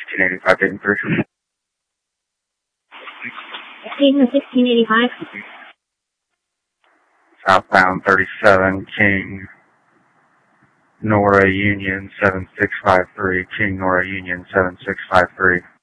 1685 Dayton 3. Dayton 1685. Southbound 37, King, Nora Union 7653, King Nora Union 7653.